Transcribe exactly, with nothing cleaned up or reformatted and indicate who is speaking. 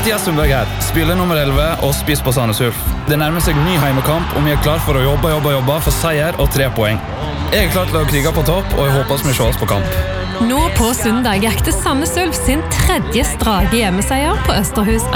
Speaker 1: Mathias Sundberg her, spiller nummer elleve og spiss på Sandnes Ulf. Det nærmer seg ny heimekamp, og vi er klar for å jobbe, jobbe, jobbe for seier og tre poeng. Jeg er klar til å krige på topp, og jeg håper vi ses på kamp.
Speaker 2: Nå på søndag jakter Sandnes Ulf sin tredje strake hjemmeseier på Østerhus